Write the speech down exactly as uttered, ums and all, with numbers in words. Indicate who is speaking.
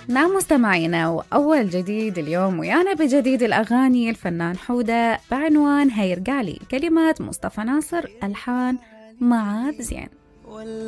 Speaker 1: نعم مستمعينا، وأول جديد اليوم ويانا بجديد الأغاني الفنان حودة بعنوان هيرجعلي، كلمات مصطفى ناصر، ألحان معاذ زين.